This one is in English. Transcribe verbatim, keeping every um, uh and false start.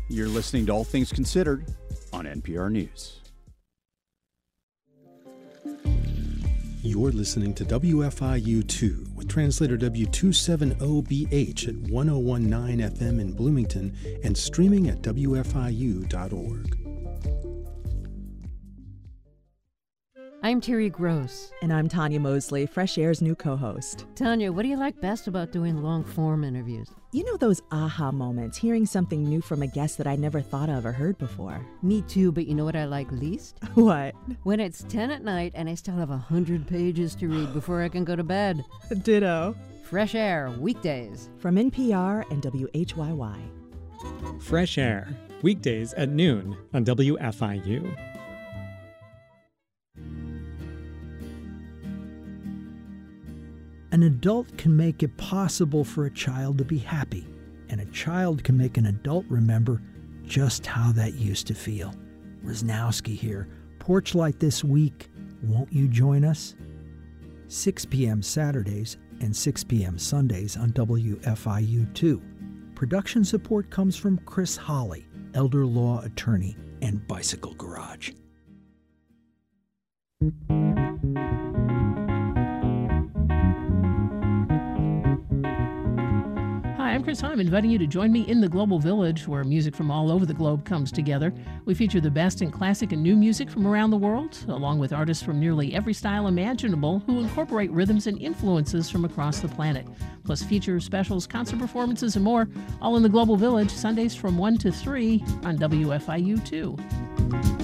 You're listening to All Things Considered on N P R News. You're listening to W F I U two with translator W two seventy B H at one oh one point nine F M in Bloomington and streaming at W F I U dot org. I'm Terry Gross. And I'm Tanya Mosley, Fresh Air's new co-host. Tanya, what do you like best about doing long-form interviews? You know those aha moments, hearing something new from a guest that I never thought of or heard before. Me too, but you know what I like least? What? When it's ten at night and I still have one hundred pages to read before I can go to bed. Ditto. Fresh Air, weekdays. From N P R and W H Y Y. Fresh Air, weekdays at noon on W F I U. An adult can make it possible for a child to be happy, and a child can make an adult remember just how that used to feel. Wisnowski here. Porch Light this week. Won't you join us? six p.m. Saturdays and six p.m. Sundays on W F I U two. Production support comes from Chris Holly, elder law attorney and Bicycle Garage. Hi, I'm Chris Heim, inviting you to join me in the Global Village, where music from all over the globe comes together. We feature the best in classic and new music from around the world, along with artists from nearly every style imaginable who incorporate rhythms and influences from across the planet. Plus features, specials, concert performances, and more, all in the Global Village, Sundays from one to three on W F I U two.